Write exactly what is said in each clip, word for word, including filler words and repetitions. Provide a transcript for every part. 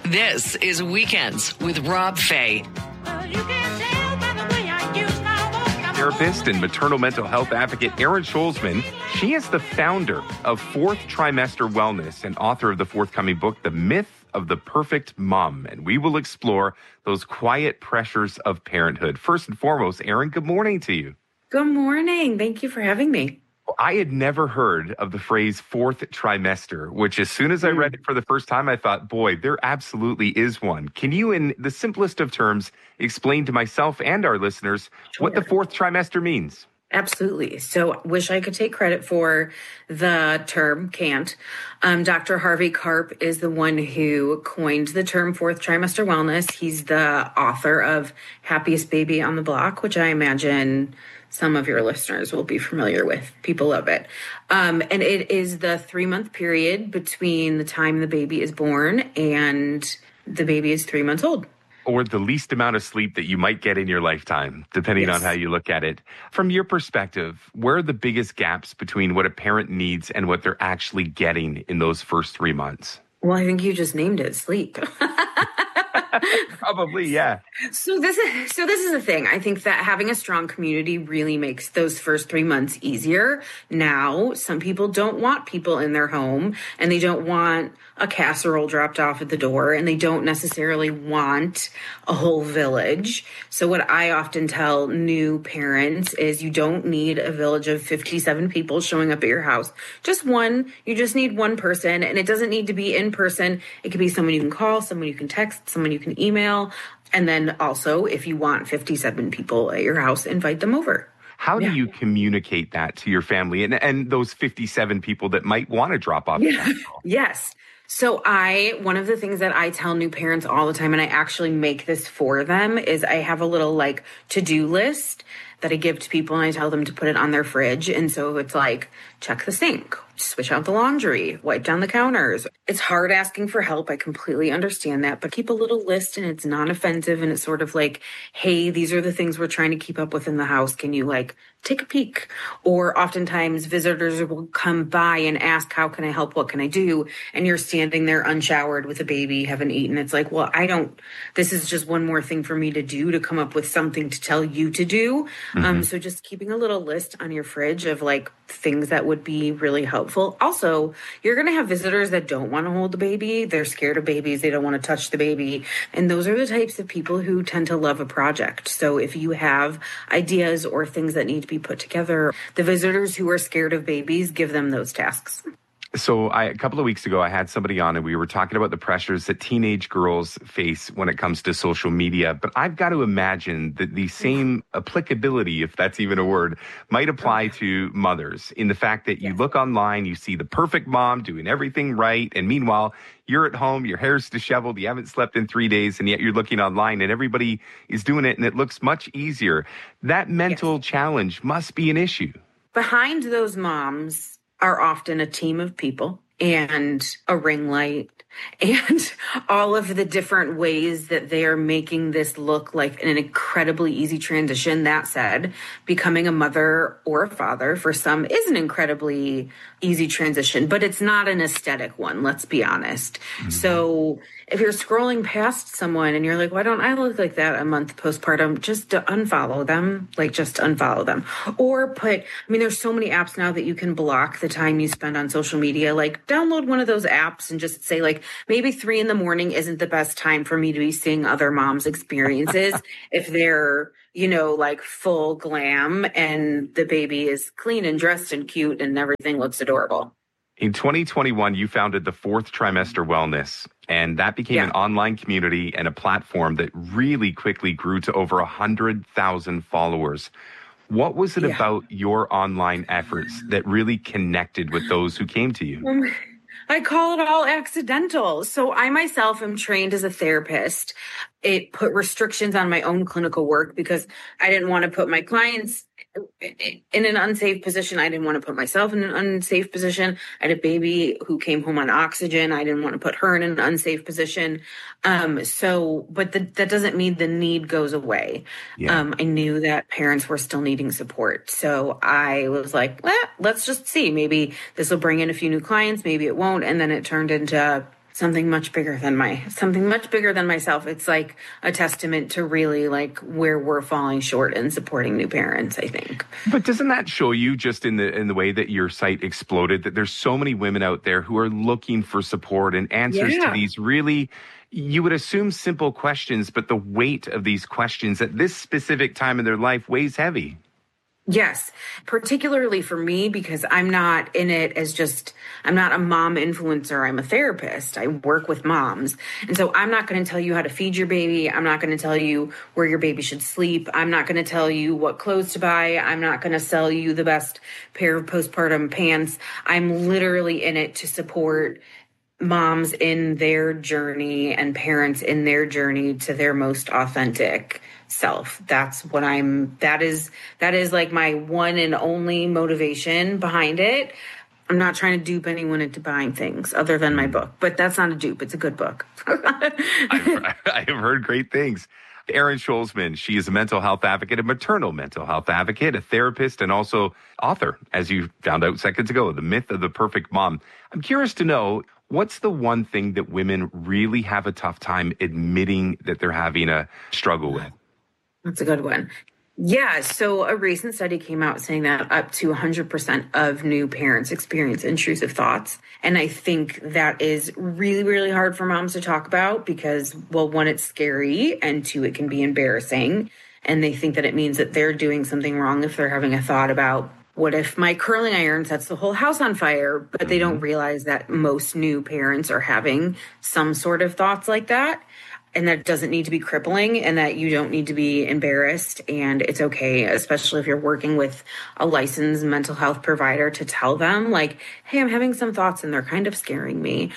This is Weekends with Rob Fay. Therapist and maternal mental health advocate Erin Scholzman. She is the founder of Fourth Trimester Wellness and author of the forthcoming book, The Myth of the Perfect Mom. And we will explore those quiet pressures of parenthood. First and foremost, Erin, good morning to you. Good morning. Thank you for having me. I had never heard of the phrase fourth trimester, which as soon as I read it for the first time, I thought, boy, there absolutely is one. Can you, in the simplest of terms, explain to myself and our listeners Sure. what the fourth trimester means? Absolutely. So wish I could take credit for the term, can't. Um, Doctor Harvey Karp is the one who coined the term fourth trimester wellness. He's the author of Happiest Baby on the Block, which I imagine some of your listeners will be familiar with. People love it. Um, and it is the three-month period between the time the baby is born and the baby is three months old. Or the least amount of sleep that you might get in your lifetime, depending Yes. on how you look at it. From your perspective, where are the biggest gaps between what a parent needs and what they're actually getting in those first three months? Well, I think you just named it, sleep. Probably, yeah. So this is so this is the thing. I think that having a strong community really makes those first three months easier. Now, some people don't want people in their home and they don't want a casserole dropped off at the door and they don't necessarily want a whole village. So what I often tell new parents is you don't need a village of fifty-seven people showing up at your house. Just one. You just need one person, and it doesn't need to be in person. It could be someone you can call, someone you can text, someone you can email. And then also, if you want fifty-seven people at your house, invite them over. How do Yeah. you communicate that to your family and, and those fifty-seven people that might want to drop off? Yeah. Yes. So I, one of the things that I tell new parents all the time, and I actually make this for them, is I have a little like to-do list that I give to people and I tell them to put it on their fridge. And so it's like, check the sink, switch out the laundry, wipe down the counters. It's hard asking for help. I completely understand that, but keep a little list and it's non-offensive. And it's sort of like, hey, these are the things we're trying to keep up with in the house. Can you like take a peek? Or oftentimes visitors will come by and ask, how can I help? What can I do? And you're standing there unshowered with a baby, haven't eaten. It's like, well, I don't, this is just one more thing for me to do to come up with something to tell you to do. Mm-hmm. Um, so just keeping a little list on your fridge of like things that would be really helpful. Also, you're going to have visitors that don't want to hold the baby. They're scared of babies. They don't want to touch the baby. And those are the types of people who tend to love a project. So if you have ideas or things that need to be put together, the visitors who are scared of babies, give them those tasks. So I, a couple of weeks ago, I had somebody on and we were talking about the pressures that teenage girls face when it comes to social media. But I've got to imagine that the same applicability, if that's even a word, might apply to mothers in the fact that you look online, you see the perfect mom doing everything right. And meanwhile, you're at home, your hair's disheveled, you haven't slept in three days, and yet you're looking online and everybody is doing it and it looks much easier. That mental yes. challenge must be an issue. Behind those moms are often a team of people and a ring light and all of the different ways that they are making this look like an incredibly easy transition. That said, becoming a mother or a father for some is an incredibly easy transition, but it's not an aesthetic one, let's be honest. Mm-hmm. So if you're scrolling past someone and you're like, why don't I look like that a month postpartum? Just to unfollow them, like just unfollow them. Or put, I mean, there's so many apps now that you can block the time you spend on social media. Like download one of those apps and just say like, maybe three in the morning isn't the best time for me to be seeing other moms' experiences if they're, you know, like full glam and the baby is clean and dressed and cute and everything looks adorable. In twenty twenty-one, you founded the Fourth Trimester Wellness, and that became yeah. an online community and a platform that really quickly grew to over one hundred thousand followers. What was it yeah. about your online efforts that really connected with those who came to you? Um, I call it all accidental. So I myself am trained as a therapist. It put restrictions on my own clinical work because I didn't want to put my clients in an unsafe position. I didn't want to put myself in an unsafe position. I had a baby who came home on oxygen. I didn't want to put her in an unsafe position. Um, so, but the, that doesn't mean the need goes away. Yeah. Um, I knew that parents were still needing support. So I was like, well, let's just see. Maybe this will bring in a few new clients. Maybe it won't. And then it turned into something much bigger than my, something much bigger than myself. It's like a testament to really like where we're falling short in supporting new parents, I think. But doesn't that show you just in the in the way that your site exploded, that there's so many women out there who are looking for support and answers Yeah. to these really, you would assume simple questions, but the weight of these questions at this specific time in their life weighs heavy. Yes, particularly for me, because I'm not in it as just, I'm not a mom influencer. I'm a therapist. I work with moms. And so I'm not going to tell you how to feed your baby. I'm not going to tell you where your baby should sleep. I'm not going to tell you what clothes to buy. I'm not going to sell you the best pair of postpartum pants. I'm literally in it to support moms in their journey and parents in their journey to their most authentic self. That's what I'm, that is, that is like my one and only motivation behind it. I'm not trying to dupe anyone into buying things other than my book, but that's not a dupe. It's a good book. I've, I've heard great things. Erin Scholzman, she is a mental health advocate, a maternal mental health advocate, a therapist, and also author, as you found out seconds ago, The Myth of the Perfect Mom. I'm curious to know, what's the one thing that women really have a tough time admitting that they're having a struggle with? That's a good one. Yeah, so a recent study came out saying that up to one hundred percent of new parents experience intrusive thoughts. And I think that is really, really hard for moms to talk about because, well, one, it's scary, and two, it can be embarrassing. And they think that it means that they're doing something wrong if they're having a thought about, what if my curling iron sets the whole house on fire? But they don't realize that most new parents are having some sort of thoughts like that. And that doesn't need to be crippling, and that you don't need to be embarrassed. And it's okay, especially if you're working with a licensed mental health provider, to tell them like, hey, I'm having some thoughts and they're kind of scaring me.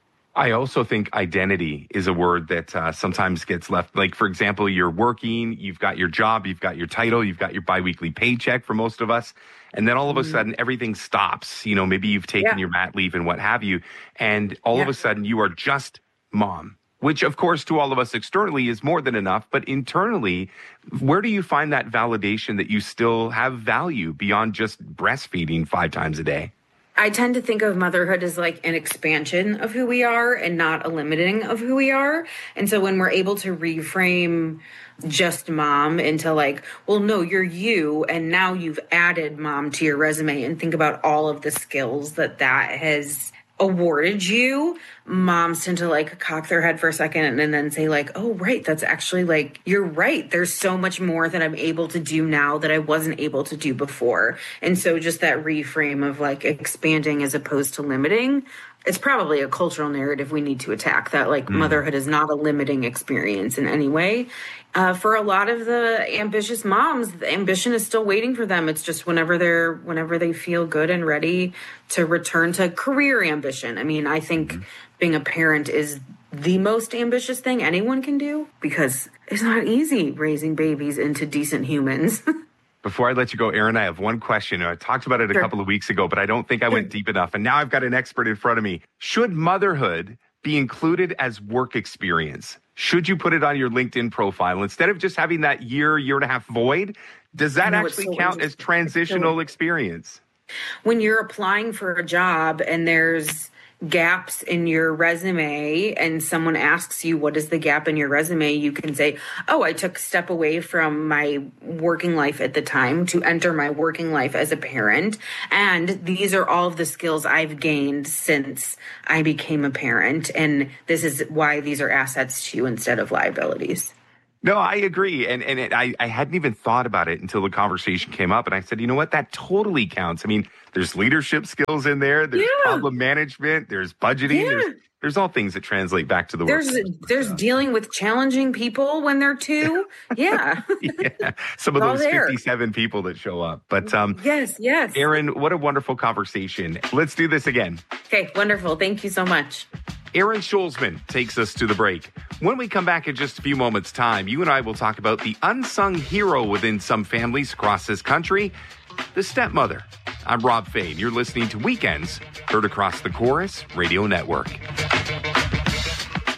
I also think identity is a word that uh, sometimes gets left. Like, for example, you're working, you've got your job, you've got your title, you've got your biweekly paycheck for most of us. And then all of a sudden, everything stops. You know, maybe you've taken Yeah. your mat leave and what have you. And all Yeah. of a sudden, you are just mom, which, of course, to all of us externally is more than enough. But internally, where do you find that validation that you still have value beyond just breastfeeding five times a day? I tend to think of motherhood as like an expansion of who we are and not a limiting of who we are. And so when we're able to reframe just mom into like, well, no, you're you. And now you've added mom to your resume, and think about all of the skills that that has awarded you. Moms tend to like cock their head for a second and then say like, oh, right, that's actually like, you're right. There's so much more that I'm able to do now that I wasn't able to do before. And so just that reframe of like expanding as opposed to limiting, it's probably a cultural narrative we need to attack, that like mm. motherhood is not a limiting experience in any way. Uh, for a lot of the ambitious moms, the ambition is still waiting for them. It's just whenever they're, whenever they feel good and ready to return to career ambition. I mean, I think mm. being a parent is the most ambitious thing anyone can do, because it's not easy raising babies into decent humans. Before I let you go, Erin, I have one question. I talked about it a sure. couple of weeks ago, but I don't think I went deep enough. And now I've got an expert in front of me. Should motherhood be included as work experience? Should you put it on your LinkedIn profile instead of just having that year, year and a half void? Does that know, actually so count as transitional experience? When you're applying for a job and there's gaps in your resume and someone asks you, what is the gap in your resume? You can say, oh, I took a step away from my working life at the time to enter my working life as a parent. And these are all of the skills I've gained since I became a parent. And this is why these are assets to you instead of liabilities. No, I agree. And and it, I, I hadn't even thought about it until the conversation came up. And I said, you know what? That totally counts. I mean, there's leadership skills in there. There's yeah. problem management. There's budgeting. Yeah. There's, there's all things that translate back to the work. There's, there's dealing with challenging people when they're two. Yeah. yeah. Some of those fifty-seven people that show up. But um, yes, yes. Erin, what a wonderful conversation. Let's do this again. Okay, wonderful. Thank you so much. Erin Scholzman takes us to the break. When we come back in just a few moments' time, you and I will talk about the unsung hero within some families across this country, the stepmother. I'm Rob Fay, and you're listening to Weekends, heard across the Chorus Radio Network.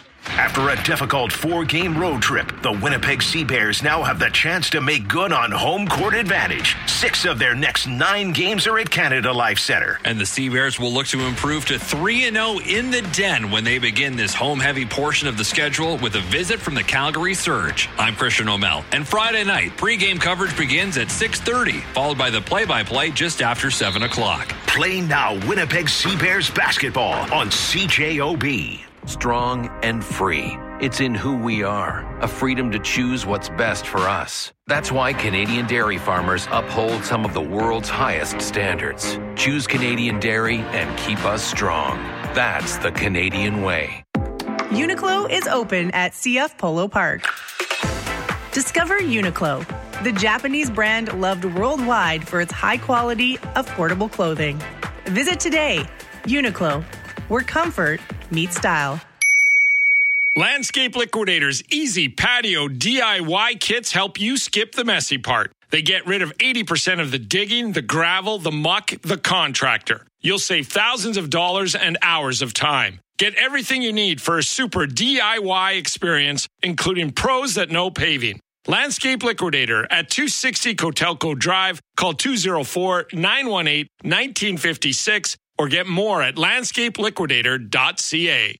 After a difficult four-game road trip, the Winnipeg Sea Bears now have the chance to make good on home court advantage. Six of their next nine games are at Canada Life Centre. And the Sea Bears will look to improve to three and oh in the Den when they begin this home-heavy portion of the schedule with a visit from the Calgary Surge. I'm Christian O'Mell, and Friday night, pregame coverage begins at six thirty, followed by the play-by-play just after seven o'clock. Play now Winnipeg Sea Bears basketball on C J O B. Strong and free. It's in who we are, a freedom to choose what's best for us. That's why Canadian dairy farmers uphold some of the world's highest standards. Choose Canadian dairy and keep us strong. That's the Canadian way. Uniqlo is open at C F Polo Park. Discover Uniqlo, the Japanese brand loved worldwide for its high-quality, affordable clothing. Visit today. Uniqlo, where comfort meets style. Landscape Liquidators Easy Patio D I Y kits help you skip the messy part. They get rid of eighty percent of the digging, the gravel, the muck, the contractor. You'll save thousands of dollars and hours of time. Get everything you need for a super D I Y experience, including pros that know paving. Landscape Liquidator at two sixty Cotelco Drive. Call two oh four, nine one eight, one nine five six or get more at landscape liquidator dot c a.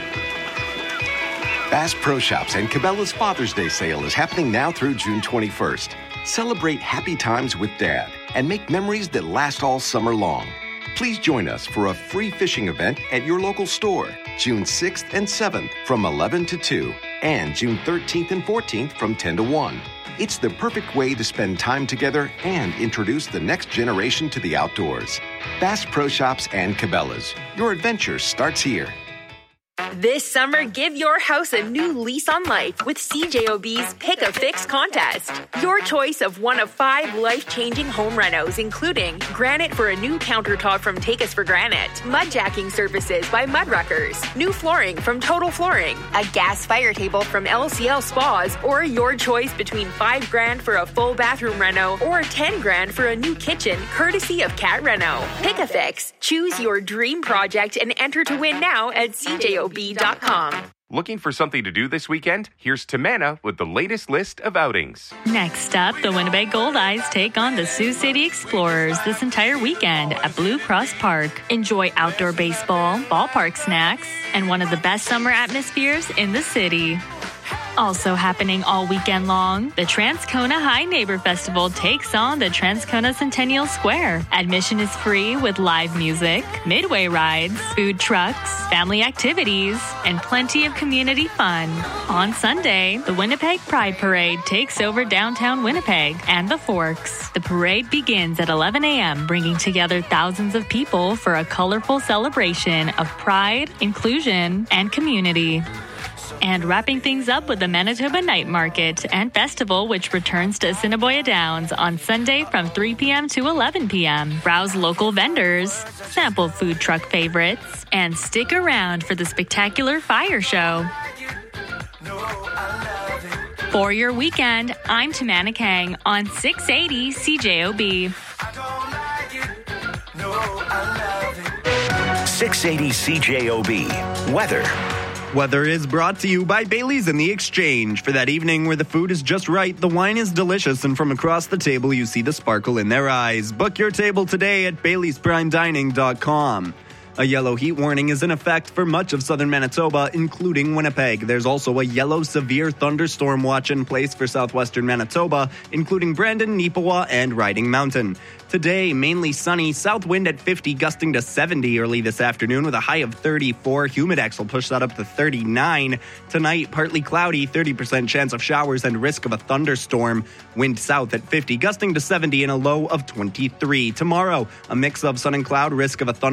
Bass Pro Shops and Cabela's Father's Day sale is happening now through June twenty-first. Celebrate happy times with Dad and make memories that last all summer long. Please join us for a free fishing event at your local store, June sixth and seventh from eleven to two, and June thirteenth and fourteenth from ten to one. It's the perfect way to spend time together and introduce the next generation to the outdoors. Bass Pro Shops and Cabela's. Your adventure starts here. This summer, give your house a new lease on life with C J O B's Pick a Fix contest. Your choice of one of five life-changing home renos, including granite for a new countertop from Take Us for Granite, mud jacking services by Mudruckers, new flooring from Total Flooring, a gas fire table from L C L Spas, or your choice between five grand for a full bathroom reno or ten grand for a new kitchen, courtesy of Cat Reno. Pick a Fix. Choose your dream project and enter to win now at C J O B dot com. Looking for something to do this weekend? Here's Tamana with the latest list of outings. Next up, the Winnipeg Goldeyes take on the Sioux City Explorers this entire weekend at Blue Cross Park. Enjoy outdoor baseball, ballpark snacks, and one of the best summer atmospheres in the city. Also happening all weekend long, the Transcona High Neighbor Festival takes on the Transcona Centennial Square. Admission is free with live music, midway rides, food trucks, family activities, and plenty of community fun. On Sunday, the Winnipeg Pride Parade takes over downtown Winnipeg and the Forks. The parade begins at eleven a.m., bringing together thousands of people for a colorful celebration of pride, inclusion, and community. And wrapping things up with the Manitoba Night Market and Festival, which returns to Assiniboia Downs on Sunday from three p.m. to eleven p.m. Browse local vendors, sample food truck favorites, and stick around for the spectacular fire show. For your weekend, I'm Tamana Kang on six eighty C J O B. six eighty C J O B. Weather. Weather is brought to you by Bailey's and the Exchange. For that evening where the food is just right, the wine is delicious, and from across the table you see the sparkle in their eyes. Book your table today at baileys prime dining dot com. A yellow heat warning is in effect for much of southern Manitoba, including Winnipeg. There's also a yellow severe thunderstorm watch in place for southwestern Manitoba, including Brandon, Neepawa, and Riding Mountain. Today, mainly sunny, south wind at fifty, gusting to seventy early this afternoon with a high of thirty-four. Humidex will push that up to thirty-nine. Tonight, partly cloudy, thirty percent chance of showers and risk of a thunderstorm. Wind south at fifty, gusting to seventy and a low of twenty-three. Tomorrow, a mix of sun and cloud, risk of a thunderstorm.